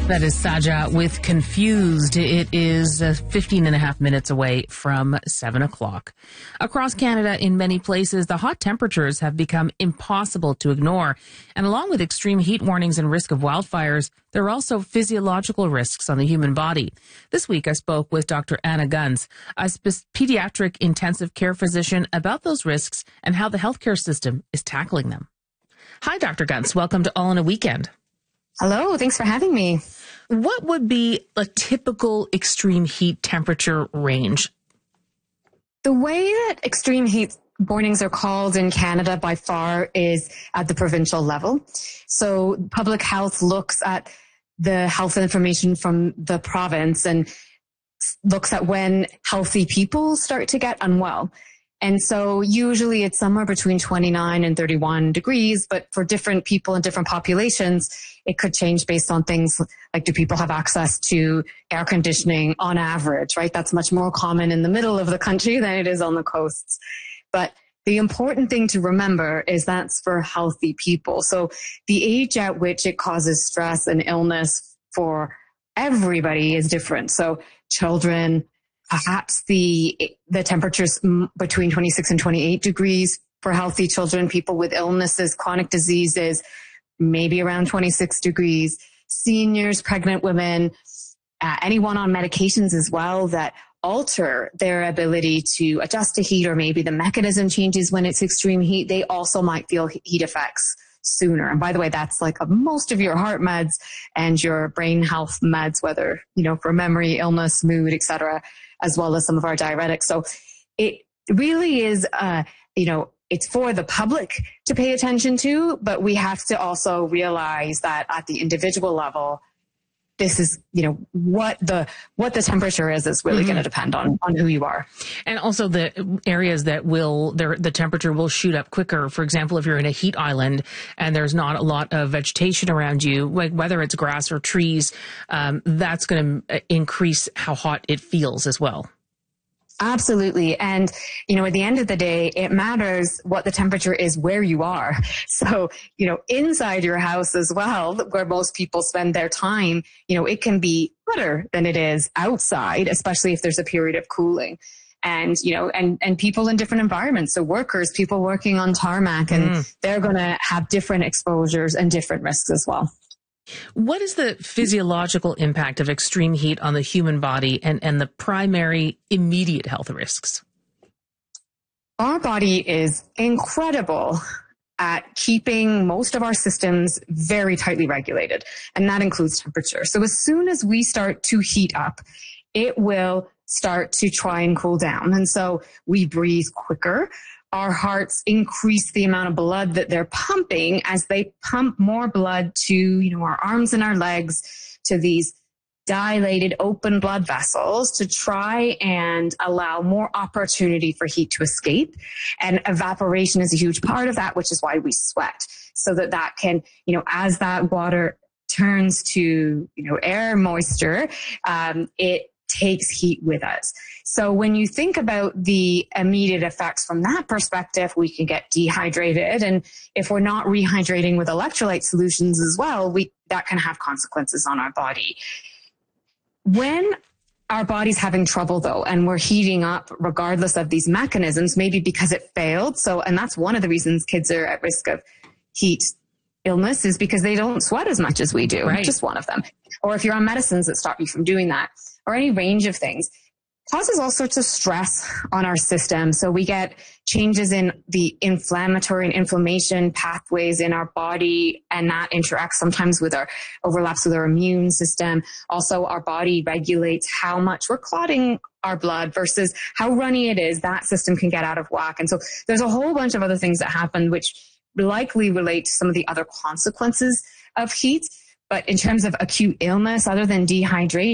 That is Saja with Confused. It is 15 and a half minutes away from 7 o'clock. Across Canada, in many places, the hot temperatures have become impossible to ignore. And along with extreme heat warnings and risk of wildfires, there are also physiological risks on the human body. This week, I spoke with Dr. Anna Gunz, a pediatric intensive care physician, about those risks and how the healthcare system is tackling them. Hi, Dr. Gunz. Welcome to All in a Weekend. Hello, thanks for having me. What would be a typical extreme heat temperature range? The way that extreme heat warnings are called in Canada by far is at the provincial level. So public health looks at the health information from the province and looks at when healthy people start to get unwell. And so usually it's somewhere between 29 and 31 degrees, but for different people and different populations, it could change based on things like, do people have access to air conditioning on average, right? That's much more common in the middle of the country than it is on the coasts. But the important thing to remember is that's for healthy people. So the age at which it causes stress and illness for everybody is different. So children, perhaps the temperatures between 26 and 28 degrees for healthy children, people with illnesses, chronic diseases, maybe around 26 degrees, seniors, pregnant women, anyone on medications as well that alter their ability to adjust to heat, or maybe the mechanism changes when it's extreme heat, they also might feel heat effects sooner. And by the way, that's like most of your heart meds and your brain health meds, whether, for memory, illness, mood, etc., as well as some of our diuretics. So it really is, it's for the public to pay attention to, but we have to also realize that at the individual level, this is, what the temperature is really going to depend on who you are. And also the areas that the temperature will shoot up quicker. For example, if you're in a heat island and there's not a lot of vegetation around you, like whether it's grass or trees, that's going to increase how hot it feels as well. Absolutely. And, at the end of the day, it matters what the temperature is where you are. So, inside your house as well, where most people spend their time, it can be hotter than it is outside, especially if there's a period of cooling. And, and people in different environments. So workers, people working on tarmac, and they're going to have different exposures and different risks as well. What is the physiological impact of extreme heat on the human body and the primary immediate health risks? Our body is incredible at keeping most of our systems very tightly regulated, and that includes temperature. So as soon as we start to heat up, it will start to try and cool down. And so we breathe quicker. Our hearts increase the amount of blood that they're pumping as they pump more blood to, our arms and our legs, to these dilated open blood vessels to try and allow more opportunity for heat to escape. And evaporation is a huge part of that, which is why we sweat, so that can, as that water turns to, air moisture, it takes heat with us. So when you think about the immediate effects from that perspective, we can get dehydrated. And if we're not rehydrating with electrolyte solutions as well, that can have consequences on our body. When our body's having trouble though, and we're heating up regardless of these mechanisms, maybe because it failed. And that's one of the reasons kids are at risk of heat illness, is because they don't sweat as much as we do. Right. Just one of them. Or if you're on medicines that stop you from doing that, or any range of things, causes all sorts of stress on our system. So we get changes in the inflammatory and inflammation pathways in our body, and that interacts sometimes with overlaps with our immune system. Also, our body regulates how much we're clotting our blood versus how runny it is. That system can get out of whack. And so there's a whole bunch of other things that happen which likely relate to some of the other consequences of heat. But in terms of acute illness, other than dehydration,